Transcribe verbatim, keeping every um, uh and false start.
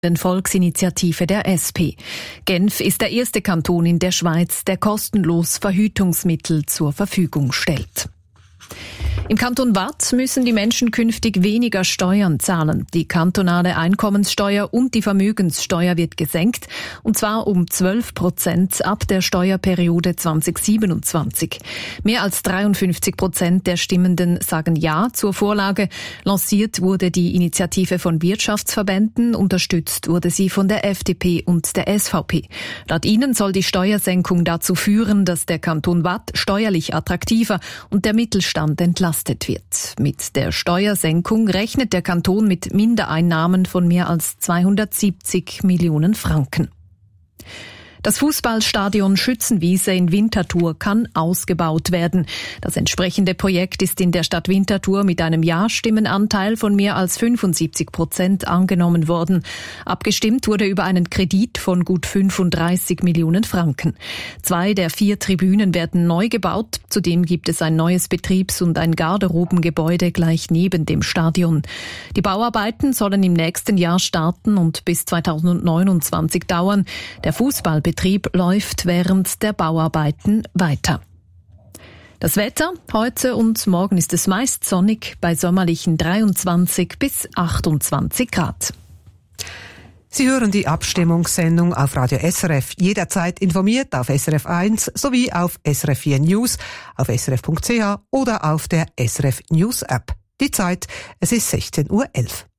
Volksinitiative der S P. Genf ist der erste Kanton in der Schweiz, der kostenlos Verhütungsmittel zur Verfügung stellt. Im Kanton Waadt müssen die Menschen künftig weniger Steuern zahlen. Die kantonale Einkommenssteuer und die Vermögenssteuer wird gesenkt, und zwar um zwölf Prozent ab der Steuerperiode zwanzig siebenundzwanzig. Mehr als dreiundfünfzig Prozent der Stimmenden sagen Ja zur Vorlage. Lanciert wurde die Initiative von Wirtschaftsverbänden, unterstützt wurde sie von der F D P und der S V P. Laut ihnen soll die Steuersenkung dazu führen, dass der Kanton Waadt steuerlich attraktiver und der Mittelstand entlastet wird. Mit der Steuersenkung rechnet der Kanton mit Mindereinnahmen von mehr als zweihundertsiebzig Millionen Franken. Das Fußballstadion Schützenwiese in Winterthur kann ausgebaut werden. Das entsprechende Projekt ist in der Stadt Winterthur mit einem Ja-Stimmenanteil von mehr als fünfundsiebzig Prozent angenommen worden. Abgestimmt wurde über einen Kredit von gut fünfunddreißig Millionen Franken. Zwei der vier Tribünen werden neu gebaut. Zudem gibt es ein neues Betriebs- und ein Garderobengebäude gleich neben dem Stadion. Die Bauarbeiten sollen im nächsten Jahr starten und bis zweitausendneunundzwanzig dauern. Der Fußballbetrieb Betrieb läuft während der Bauarbeiten weiter. Das Wetter: Heute und morgen ist es meist sonnig bei sommerlichen dreiundzwanzig bis achtundzwanzig Grad. Sie hören die Abstimmungssendung auf Radio S R F. Jederzeit informiert auf S R F eins sowie auf S R F vier News, auf S R F Punkt C H oder auf der S R F News App. Die Zeit: Es ist sechzehn Uhr elf.